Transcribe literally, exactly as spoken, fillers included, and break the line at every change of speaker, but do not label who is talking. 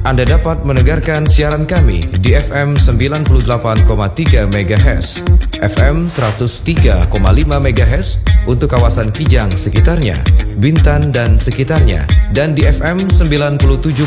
Anda dapat mendengarkan siaran kami di F M sembilan puluh delapan koma tiga MHz, F M seratus tiga koma lima MHz untuk kawasan Kijang sekitarnya, Bintan dan sekitarnya, dan di F M sembilan puluh tujuh